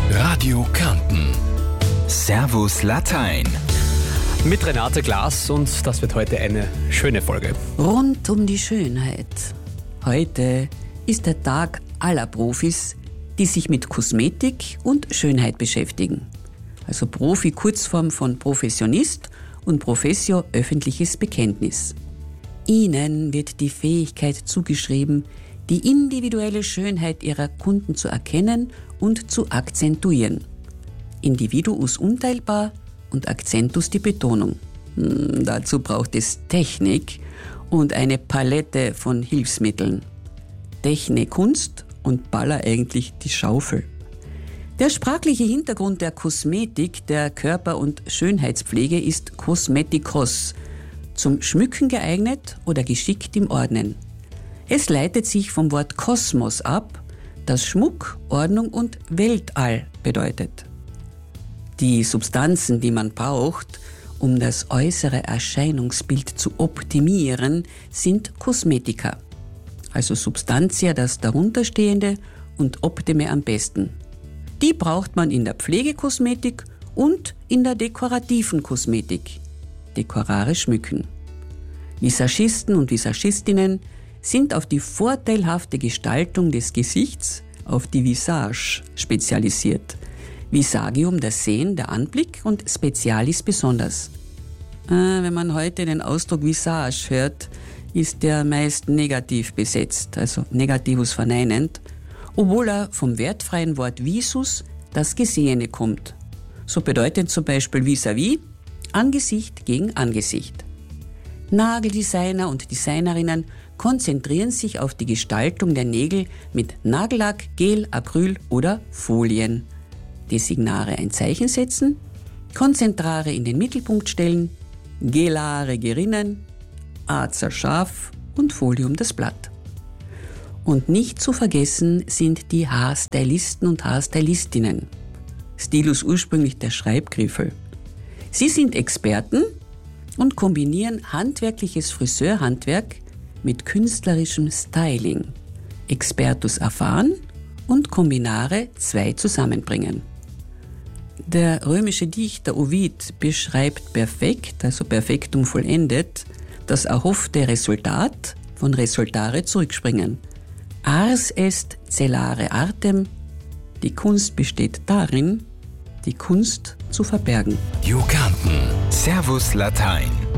Radio Kärnten. Servus Latein. Mit Renate Glas, und das wird heute eine schöne Folge. Rund um die Schönheit. Heute ist der Tag aller Profis, die sich mit Kosmetik und Schönheit beschäftigen. Also Profi, Kurzform von Professionist, und Professio, öffentliches Bekenntnis. Ihnen wird die Fähigkeit zugeschrieben, die individuelle Schönheit ihrer Kunden zu erkennen und zu akzentuieren. Individuus unteilbar und Accentus die Betonung. Dazu braucht es Technik und eine Palette von Hilfsmitteln. Technik Kunst und Baller eigentlich die Schaufel. Der sprachliche Hintergrund der Kosmetik, der Körper- und Schönheitspflege ist Kosmetikos, zum Schmücken geeignet oder geschickt im Ordnen. Es leitet sich vom Wort Kosmos ab, das Schmuck, Ordnung und Weltall bedeutet. Die Substanzen, die man braucht, um das äußere Erscheinungsbild zu optimieren, sind Kosmetika. Also Substantia das darunterstehende und Optime am besten. Die braucht man in der Pflegekosmetik und in der dekorativen Kosmetik. Dekorare schmücken. Visagisten und Visagistinnen sind auf die vorteilhafte Gestaltung des Gesichts, auf die Visage, spezialisiert. Visagium das Sehen, der Anblick, und Specialis besonders. Wenn man heute den Ausdruck Visage hört, ist der meist negativ besetzt, also Negativus verneinend, obwohl er vom wertfreien Wort visus, das Gesehene, kommt. So bedeutet zum Beispiel vis-à-vis, Angesicht gegen Angesicht. Nageldesigner und Designerinnen konzentrieren sich auf die Gestaltung der Nägel mit Nagellack, Gel, Acryl oder Folien. Designare ein Zeichen setzen, Konzentrare in den Mittelpunkt stellen, Gelare gerinnen, Azer scharf und Folium das Blatt. Und nicht zu vergessen sind die Haarstylisten und Haarstylistinnen. Stilus ursprünglich der Schreibgriffel. Sie sind Experten und kombinieren handwerkliches Friseurhandwerk mit künstlerischem Styling. Expertus erfahren und Kombinare zwei zusammenbringen. Der römische Dichter Ovid beschreibt perfekt, also perfektum vollendet, das erhoffte Resultat von resultare zurückspringen. Ars est celare artem, die Kunst besteht darin, die Kunst zu verbergen. Radio Kärnten. Servus Latein.